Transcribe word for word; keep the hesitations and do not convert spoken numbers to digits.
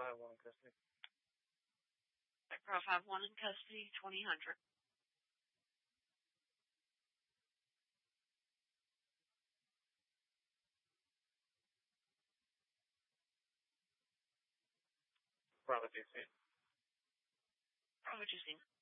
five, one in custody. Pro five, one in custody, twenty hundred. Bravo sixteen. Bravo sixteen.